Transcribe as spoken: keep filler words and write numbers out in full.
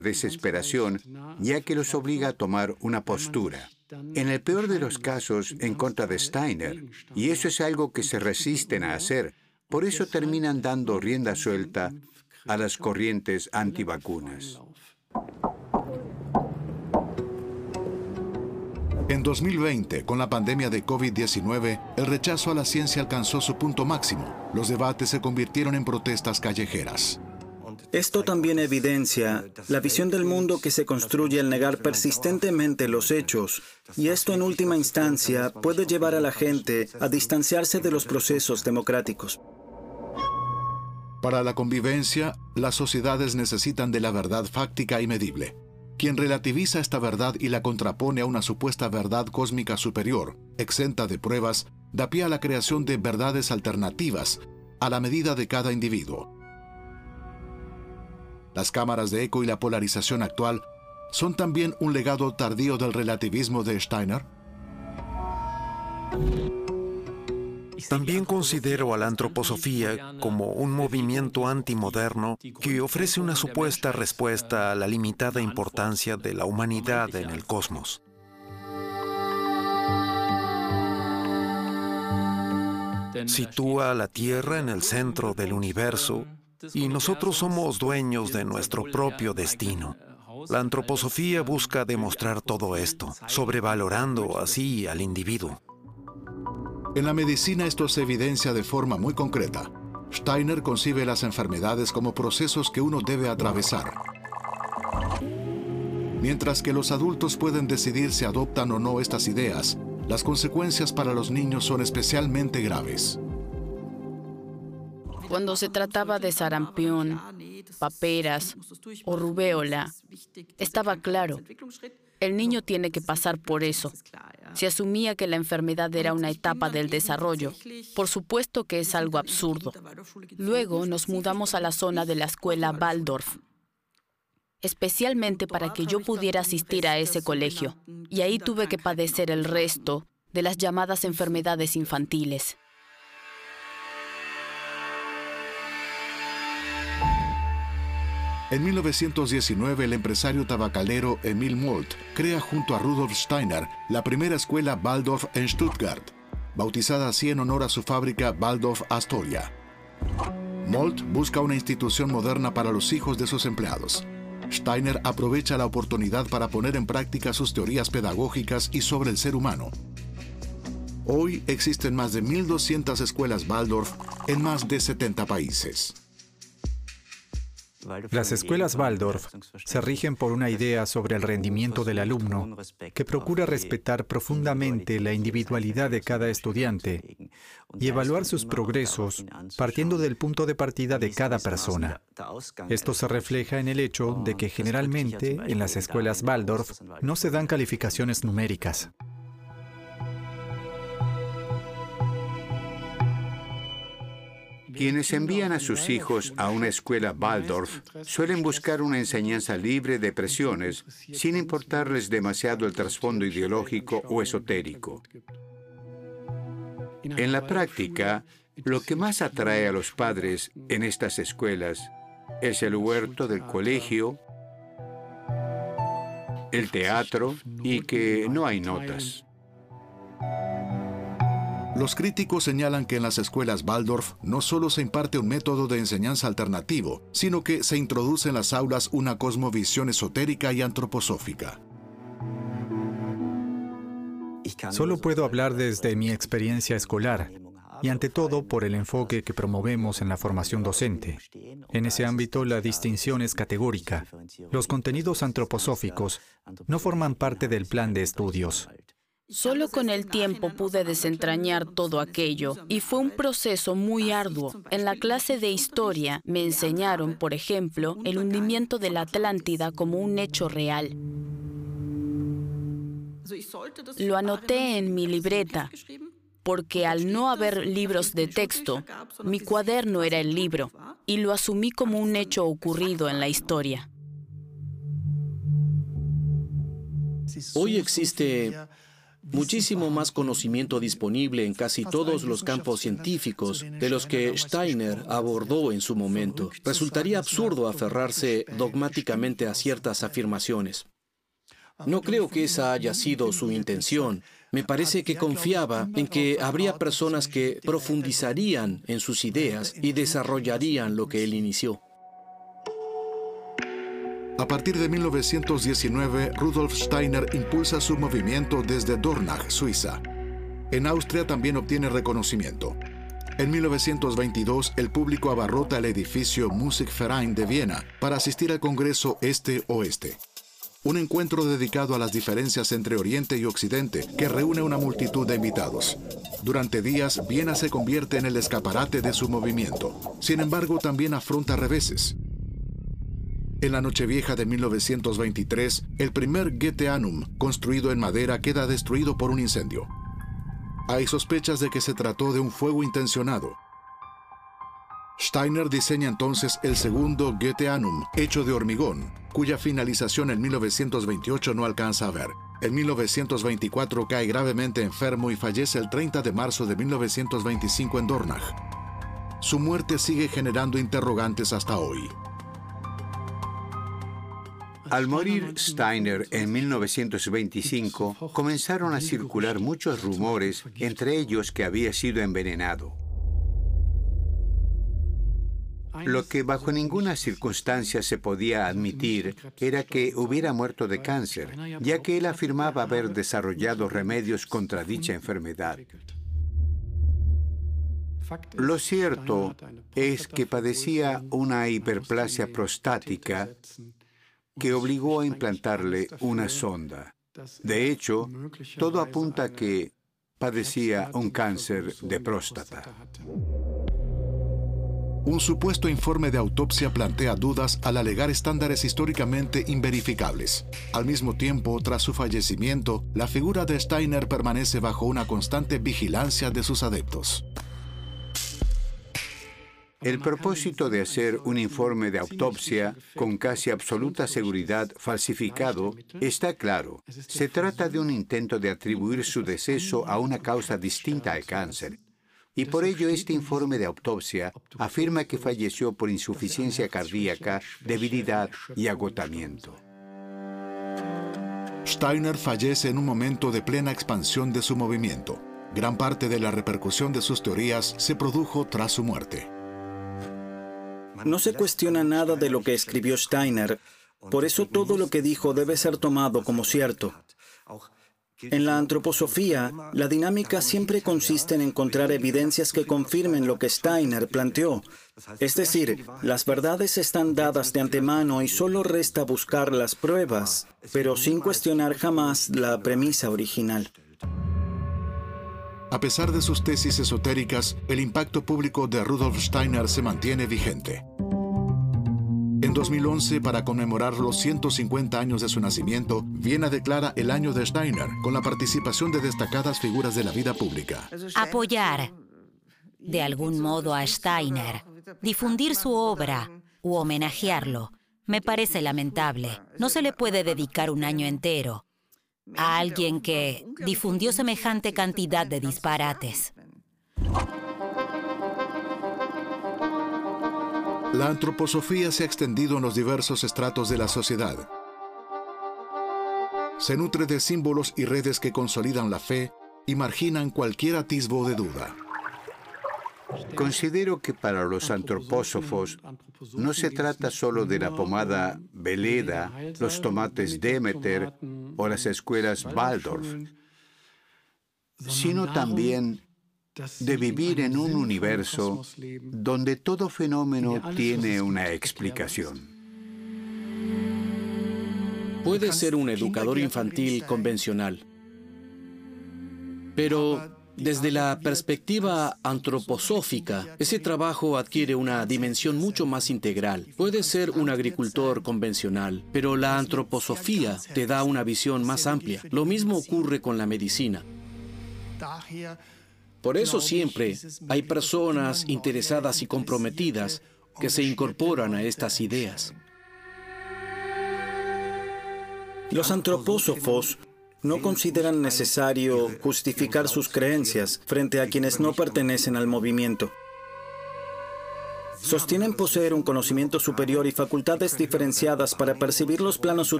desesperación, ya que los obliga a tomar una postura. En el peor de los casos, en contra de Steiner, y eso es algo que se resisten a hacer. Por eso terminan dando rienda suelta a las corrientes antivacunas. En dos mil veinte, con la pandemia de COVID diecinueve, el rechazo a la ciencia alcanzó su punto máximo. Los debates se convirtieron en protestas callejeras. Esto también evidencia la visión del mundo que se construye al negar persistentemente los hechos, y esto en última instancia puede llevar a la gente a distanciarse de los procesos democráticos. Para la convivencia, las sociedades necesitan de la verdad fáctica y medible. Quien relativiza esta verdad y la contrapone a una supuesta verdad cósmica superior, exenta de pruebas, da pie a la creación de verdades alternativas a la medida de cada individuo. Las cámaras de eco y la polarización actual son también un legado tardío del relativismo de Steiner. También considero a la antroposofía como un movimiento antimoderno que ofrece una supuesta respuesta a la limitada importancia de la humanidad en el cosmos. Sitúa a la Tierra en el centro del universo y nosotros somos dueños de nuestro propio destino. La antroposofía busca demostrar todo esto, sobrevalorando así al individuo. En la medicina esto se evidencia de forma muy concreta. Steiner concibe las enfermedades como procesos que uno debe atravesar. Mientras que los adultos pueden decidir si adoptan o no estas ideas, las consecuencias para los niños son especialmente graves. Cuando se trataba de sarampión, paperas o rubéola, estaba claro, el niño tiene que pasar por eso. Se asumía que la enfermedad era una etapa del desarrollo. Por supuesto que es algo absurdo. Luego nos mudamos a la zona de la escuela Waldorf, especialmente para que yo pudiera asistir a ese colegio. Y ahí tuve que padecer el resto de las llamadas enfermedades infantiles. En mil novecientos diecinueve, el empresario tabacalero Emil Molt crea junto a Rudolf Steiner la primera escuela Waldorf en Stuttgart, bautizada así en honor a su fábrica Waldorf Astoria. Molt busca una institución moderna para los hijos de sus empleados. Steiner aprovecha la oportunidad para poner en práctica sus teorías pedagógicas y sobre el ser humano. Hoy existen más de mil doscientas escuelas Waldorf en más de setenta países. Las escuelas Waldorf se rigen por una idea sobre el rendimiento del alumno que procura respetar profundamente la individualidad de cada estudiante y evaluar sus progresos partiendo del punto de partida de cada persona. Esto se refleja en el hecho de que generalmente en las escuelas Waldorf no se dan calificaciones numéricas. Quienes envían a sus hijos a una escuela Waldorf suelen buscar una enseñanza libre de presiones, sin importarles demasiado el trasfondo ideológico o esotérico. En la práctica, lo que más atrae a los padres en estas escuelas es el huerto del colegio, el teatro y que no hay notas. Los críticos señalan que en las escuelas Waldorf no solo se imparte un método de enseñanza alternativo, sino que se introduce en las aulas una cosmovisión esotérica y antroposófica. Solo puedo hablar desde mi experiencia escolar y ante todo por el enfoque que promovemos en la formación docente. En ese ámbito la distinción es categórica. Los contenidos antroposóficos no forman parte del plan de estudios. Solo con el tiempo pude desentrañar todo aquello y fue un proceso muy arduo. En la clase de historia me enseñaron, por ejemplo, el hundimiento de la Atlántida como un hecho real. Lo anoté en mi libreta, porque al no haber libros de texto, mi cuaderno era el libro, y lo asumí como un hecho ocurrido en la historia. Hoy existe muchísimo más conocimiento disponible en casi todos los campos científicos de los que Steiner abordó en su momento. Resultaría absurdo aferrarse dogmáticamente a ciertas afirmaciones. No creo que esa haya sido su intención. Me parece que confiaba en que habría personas que profundizarían en sus ideas y desarrollarían lo que él inició. A partir de mil novecientos diecinueve, Rudolf Steiner impulsa su movimiento desde Dornach, Suiza. En Austria también obtiene reconocimiento. En mil novecientos veintidós, el público abarrota el edificio Musikverein de Viena para asistir al Congreso Este-Oeste. Un encuentro dedicado a las diferencias entre Oriente y Occidente que reúne una multitud de invitados. Durante días, Viena se convierte en el escaparate de su movimiento. Sin embargo, también afronta reveses. En la Nochevieja de mil novecientos veintitrés, el primer Goetheanum, construido en madera, queda destruido por un incendio. Hay sospechas de que se trató de un fuego intencionado. Steiner diseña entonces el segundo Goetheanum, hecho de hormigón, cuya finalización en mil novecientos veintiocho no alcanza a ver. En mil novecientos veinticuatro cae gravemente enfermo y fallece el treinta de marzo de mil novecientos veinticinco en Dornach. Su muerte sigue generando interrogantes hasta hoy. Al morir Steiner en mil novecientos veinticinco, comenzaron a circular muchos rumores, entre ellos que había sido envenenado. Lo que bajo ninguna circunstancia se podía admitir era que hubiera muerto de cáncer, ya que él afirmaba haber desarrollado remedios contra dicha enfermedad. Lo cierto es que padecía una hiperplasia prostática que obligó a implantarle una sonda. De hecho, todo apunta a que padecía un cáncer de próstata. Un supuesto informe de autopsia plantea dudas al alegar estándares históricamente inverificables. Al mismo tiempo, tras su fallecimiento, la figura de Steiner permanece bajo una constante vigilancia de sus adeptos. El propósito de hacer un informe de autopsia con casi absoluta seguridad falsificado está claro. Se trata de un intento de atribuir su deceso a una causa distinta al cáncer. Y por ello este informe de autopsia afirma que falleció por insuficiencia cardíaca, debilidad y agotamiento. Steiner fallece en un momento de plena expansión de su movimiento. Gran parte de la repercusión de sus teorías se produjo tras su muerte. No se cuestiona nada de lo que escribió Steiner, por eso todo lo que dijo debe ser tomado como cierto. En la antroposofía, la dinámica siempre consiste en encontrar evidencias que confirmen lo que Steiner planteó. Es decir, las verdades están dadas de antemano y solo resta buscar las pruebas, pero sin cuestionar jamás la premisa original. A pesar de sus tesis esotéricas, el impacto público de Rudolf Steiner se mantiene vigente. En dos mil once, para conmemorar los ciento cincuenta años de su nacimiento, Viena declara el año de Steiner, con la participación de destacadas figuras de la vida pública. Apoyar, de algún modo, a Steiner, difundir su obra u homenajearlo, me parece lamentable. No se le puede dedicar un año entero a alguien que difundió semejante cantidad de disparates. La antroposofía se ha extendido en los diversos estratos de la sociedad. Se nutre de símbolos y redes que consolidan la fe y marginan cualquier atisbo de duda. Considero que para los antropósofos no se trata solo de la pomada Veleda, los tomates Demeter o las escuelas Waldorf, sino también de vivir en un universo donde todo fenómeno tiene una explicación. Puede ser un educador infantil convencional, pero desde la perspectiva antroposófica, ese trabajo adquiere una dimensión mucho más integral. Puede ser un agricultor convencional, pero la antroposofía te da una visión más amplia. Lo mismo ocurre con la medicina. Por eso siempre hay personas interesadas y comprometidas que se incorporan a estas ideas. Los antropósofos no consideran necesario justificar sus creencias frente a quienes no pertenecen al movimiento. Sostienen poseer un conocimiento superior y facultades diferenciadas para percibir los planos